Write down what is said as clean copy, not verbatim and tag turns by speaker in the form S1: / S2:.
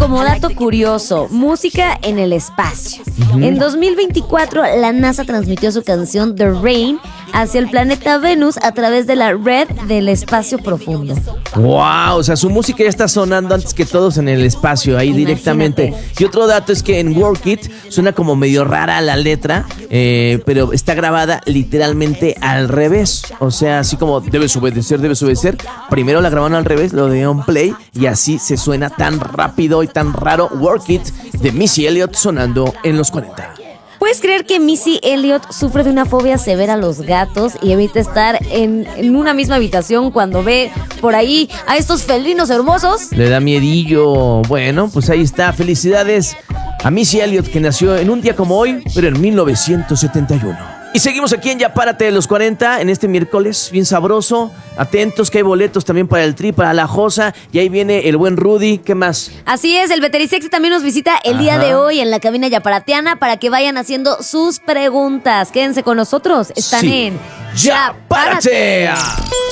S1: como dato curioso, música en el espacio. En 2024, la NASA transmitió su canción The Rain hacia el planeta Venus a través de la red del espacio profundo.
S2: ¡Wow! O sea, su música ya está sonando antes que todos en el espacio, ahí directamente. Y otro dato es que en Work It suena como medio rara la letra, pero está grabada literalmente al revés. O sea, así como debes obedecer, debes obedecer. Primero la grabaron al revés, lo dieron play y así se suena tan rápido y tan raro. Work It de Missy Elliott sonando en los 40.
S1: ¿Puedes creer que Missy Elliott sufre de una fobia severa a los gatos y evita estar en una misma habitación cuando ve por ahí a estos felinos hermosos?
S2: Le da miedillo. Bueno, pues ahí está. Felicidades a Missy Elliott, que nació en un día como hoy, pero en 1971. Y seguimos aquí en Ya Párate de los 40, en este miércoles bien sabroso. Atentos que hay boletos también para el Tri, para la Josa. Y ahí viene el buen Rudy. ¿Qué más?
S1: Así es, el Veterisexy también nos visita el día de hoy en la cabina yaparateana para que vayan haciendo sus preguntas. Quédense con nosotros. Están en
S2: Ya Párate.